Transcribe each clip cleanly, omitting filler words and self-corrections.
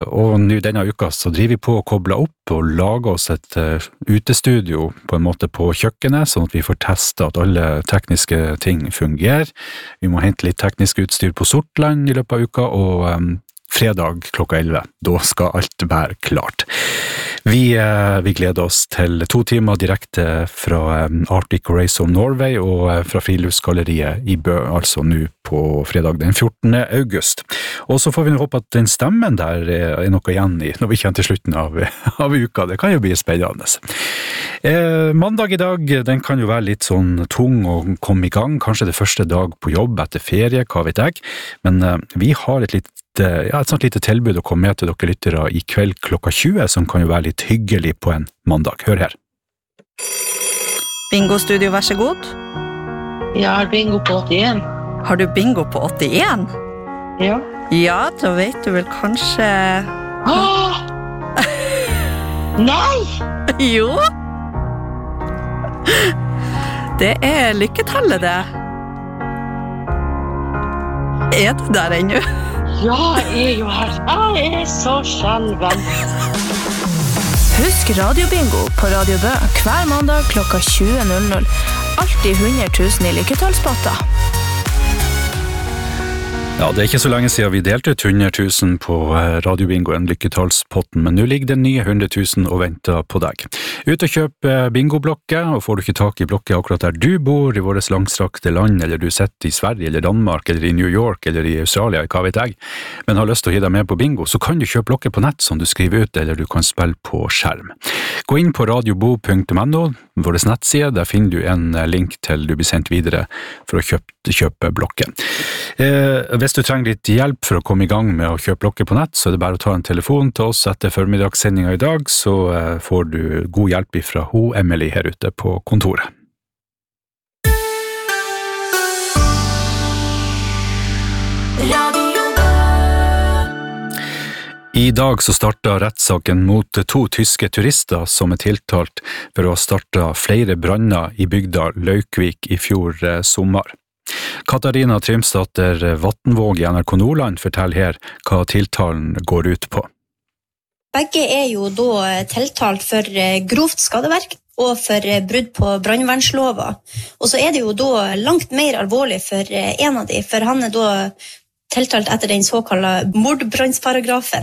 Og nå denne uka så driver vi på å koble opp og lage oss et utestudio på en måte på kjøkkenet, sånn at vi får teste at alle tekniske ting fungerer. Vi må hente litt teknisk utstyr på Sortland i løpet av uka, og fredag klokka 11. Da skal alt være klart. Vi gleder oss til 2 timer direkte fra Arctic Race of Norway og fra Friluftsgalleriet i Bø, altså nå på fredag den 14. august. Og så får vi håpe at den stemmen der er noe igjen i når vi kommer til slutten av uka. Det kan jo bli spennende. Mandag i dag, den kan jo være litt sånn tung å komme i gang, kanskje det første dag på jobb etter ferie, hva vet jeg, men vi har et sånt lite tilbud å komme med til dere lyttere i kveld klokka 20, som kan jo være litt hyggelig på en mandag. Hør her. Bingo-studio, vær så god. Jeg har bingo på 81. Har du bingo på 81? Ja. Ja, da vet du vel kanskje... Åh! Nei! Jo! Det er lykketallet, det. Er du der ennå? Ja, jeg er jo her. Jeg er så skjelven. Husk radiobingo på Radio Bø hver mandag klokka 20.00. Alltid 100 000 i lykketallspotter. Ja, det er ikke så lenge siden vi delte ut 100 000 på radiobingoen Lykketallspotten, men nå ligger det nye 100 000 og venter på deg. Ut og kjøp bingoblokker, og får du ikke tak i blokker akkurat der du bor i vårt langstrakte land, eller du sitter i Sverige eller Danmark, eller i New York, eller i Australia, hva vet jeg, men har lyst til å gi deg med på bingo, så kan du kjøpe blokker på nett som du skriver ut, eller du kan spille på skjerm. Gå inn på radiobo.no, vår nettside, der finner du en link til du blir sendt videre for å kjøpe blokker. Hvis du trenger litt hjelp for å komme i gang med å kjøpe blokker på nett, så er det bare å ta en telefon til oss etter formidagssendingen i dag, så får du god hjelp fra Emily her ute på kontoret. I dag så startet rettssaken mot 2 tyske turister som er tiltalt for å ha startet flere branner i bygda Laukvik i fjor sommer. Katarina Trimsdatter Vatnvåg i NRK Nordland forteller her hva tiltalen går ut på. Begge er jo da tiltalt for grovt skadeverk og for brudd på brannvernslova. Og så er det jo da langt mer alvorlig for en av de, for han er da tiltalt etter den såkalte mordbrannsparagrafen.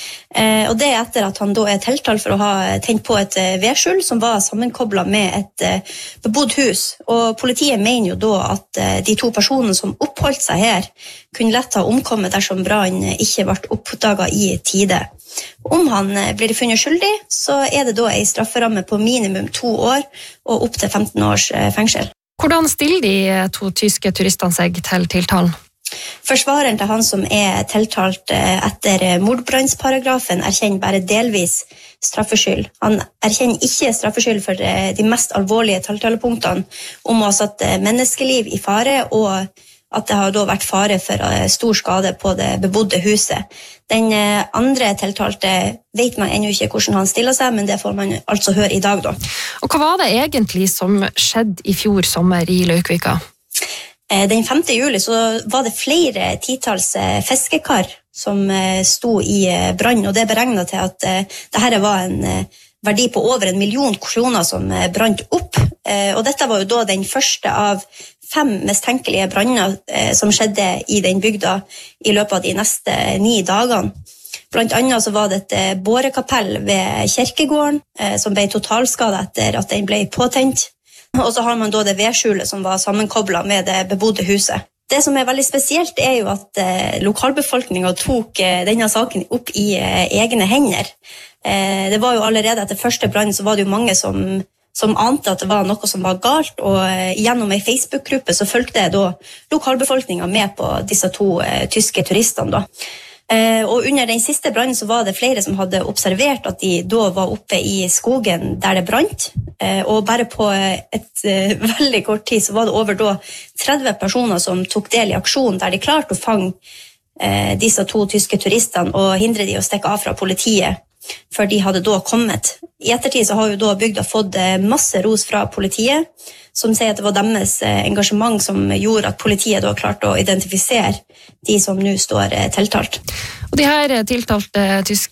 Og det er etter at han da er tiltalt for å ha tent på et vedskjul som var sammenkoblet med et bebodd hus. Og politiet mener jo da at de 2 personene som oppholdt seg her kunne lett ha omkommet dersom brannen ikke ble oppdaget i tide. Om han blir funnet skyldig, så er det da en strafferamme på minimum 2 år og opp til 15 års fengsel. Hvordan stiller de 2 tyske turistene seg til tiltalen? Forsvareren til han som er tiltalt etter mordbrannsparagrafen erkjenner bare delvis straffskyld. Han erkjenner ikke straffskyld for de mest alvorlige tiltalepunktene om å ha satt menneskeliv i fare og at det har da vært fare for stor skade på det bebodde huset. Den andre tiltalte vet man ennå ikke hvordan han stiller seg, men det får man altså høre i dag da. Og hva var det egentlig som skjedde i fjor sommer i Laukvika? Den 5. juli så var det flere titals fiskekar som sto i brann, og det er beregnet til at dette var en verdi på over 1 million kroner som brant opp. Og dette var jo da den første av 5 mistenkelige branner som skjedde i den bygda i løpet av de neste 9 dagene. Blant annet så var det et bårekapell ved kirkegården som ble totalskadet etter at den ble påtent. Og så har man da det vedskjulet som var sammenkoblet med det bebodde huset. Det som er veldig spesielt er jo at lokalbefolkningen tok denne saken opp i egne hender. Det var jo allerede etter første brann så var det jo mange som ante at det var noe som var galt, og gjennom en Facebook-gruppe så fulgte da lokalbefolkningen med på disse 2 tyske turistene da. Og under den siste brannen så var det flere som hadde observert at de da var oppe i skogen der det brant, og bare på et veldig kort tid så var det over da 30 personer som tok del i aksjonen der de klarte å fange disse 2 tyske turistene og hindre de å stikke av fra politiet før de hadde da kommet. I ettertid så har jo da bygda fått masse ros fra politiet, som sier at det var deres engasjement som gjorde at politiet da klarte å identifisere de som nå står tiltalt. Og de her tiltalte tyske